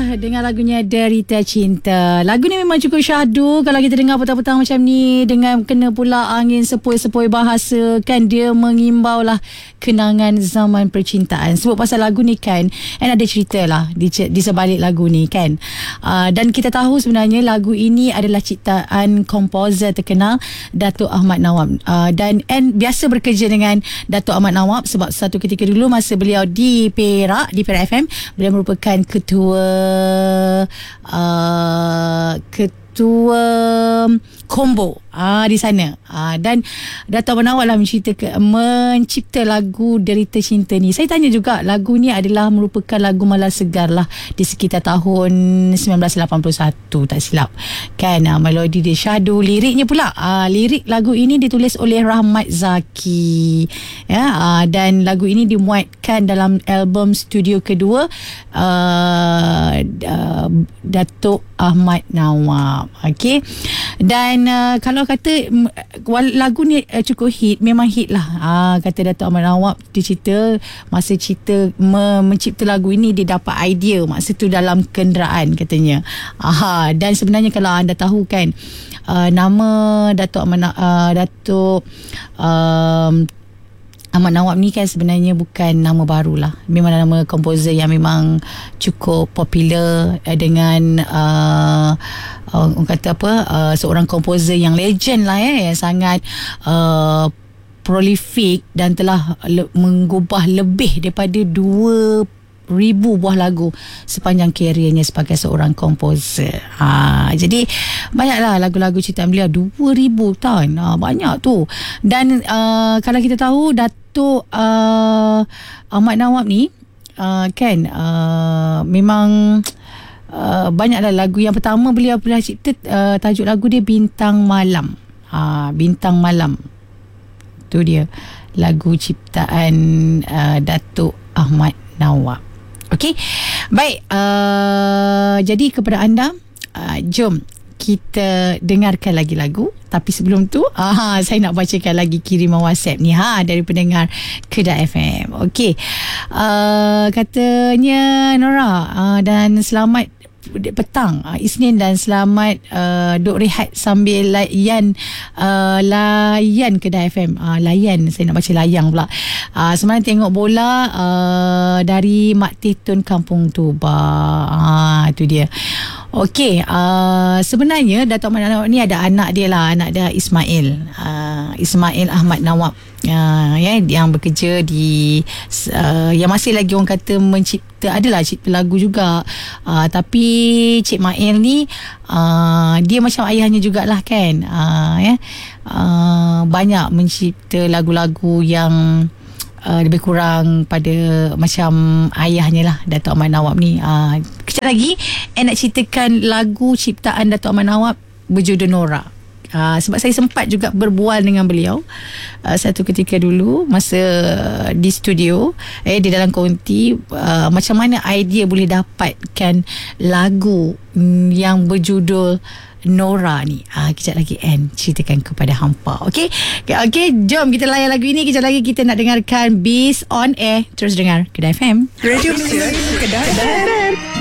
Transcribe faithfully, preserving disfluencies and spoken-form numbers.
dengan lagunya Derita Cinta. Lagu ni memang cukup syahdu kalau kita dengar petang-petang macam ni, dengan kena pula angin sepoi-sepoi bahasa kan, dia mengimbau lah kenangan zaman percintaan. Sebab pasal lagu ni kan, and ada cerita lah di, di sebalik lagu ni kan. Uh, dan kita tahu sebenarnya lagu ini adalah ciptaan komposer terkenal Datuk Ahmad Nawab. Uh, dan and biasa bekerja dengan Datuk Ahmad Nawab sebab satu ketika dulu masa beliau di Perak, di Perak F M, beliau merupakan ketua uh, ketua Combo ah, di sana ah, dan Datuk Ahmad Nawab lah mencipta, mencipta lagu Derita Cinta ni. Saya tanya juga, lagu ni adalah merupakan lagu Mala Segar lah di sekitar tahun sembilan belas lapan puluh satu tak silap kan. ah, melodi dia syahdu, liriknya pula ah, lirik lagu ini ditulis oleh Rahmat Zaki ya, ah, dan lagu ini dimuatkan dalam album studio kedua uh, uh, Datuk Ahmad Nawab. Okey, dan uh, kalau kata lagu ni uh, cukup hit, memang hit lah. uh, Kata Datuk Ahmad Nawab, dia cerita masa cerita me- mencipta lagu ini, dia dapat idea masa tu dalam kenderaan katanya. uh, Dan sebenarnya kalau anda tahu kan, uh, nama Datuk Ahmad uh, Datuk um, Ahmad Nawab ni kan sebenarnya bukan nama baru lah. Memang nama komposer yang memang cukup popular uh, dengan uh, uh, orang kata apa, uh, seorang komposer yang legend lah ya, yang sangat uh, prolific dan telah le- mengubah lebih daripada dua ribu buah lagu sepanjang kerjanya sebagai seorang komposer. Ha, jadi banyaklah lagu-lagu ciptaan beliau, dua ribu tahun. Ha, banyak tu. Dan uh, kalau kita tahu Datuk uh, Ahmad Nawab ni uh, kan uh, memang uh, banyaklah lagu. Yang pertama beliau pernah cipta, uh, tajuk lagu dia Bintang Malam. Ha, Bintang Malam. Tu dia lagu ciptaan uh, Datuk Ahmad Nawab. Okey, baik. Uh, jadi kepada anda, uh, jom kita dengarkan lagi lagu. Tapi sebelum tu, aha, saya nak bacakan lagi kiriman WhatsApp ni ha dari pendengar Kedah F M. Okey, uh, katanya Nora, uh, dan selamat petang uh, Isnin, dan selamat uh, duk rehat sambil layan uh, layan Kedah F M. uh, layan, saya nak baca layang pula. uh, semalam tengok bola uh, dari Mak Titun Kampung Tuba. uh, itu dia. Okey, uh, sebenarnya Datuk Ahmad Nawab ni ada anak dia lah, anak dia Ismail, uh, Ismail Ahmad Nawab, uh, ya, yang bekerja di uh, yang masih lagi orang kata mencipta, adalah cipta lagu juga, uh, tapi Cik Mail ni uh, dia macam ayahnya jugalah kan, uh, ya, uh, banyak mencipta lagu-lagu yang Uh, lebih kurang pada macam ayahnya lah, Datuk Ahmad Nawab ni. uh, Kejap lagi saya nak ceritakan lagu ciptaan Datuk Ahmad Nawab berjudul Nora. uh, Sebab saya sempat juga berbual dengan beliau uh, satu ketika dulu masa di studio, eh, di dalam konti, uh, macam mana idea boleh dapatkan lagu mm, yang berjudul Nora ni. Ah, kejap lagi Anne ceritakan kepada hampa. Okey. Okey, jom kita layan lagu ini. Kejap lagi kita nak dengarkan Beast on Air. Terus dengar Kedah F M. Radio Kedah F M.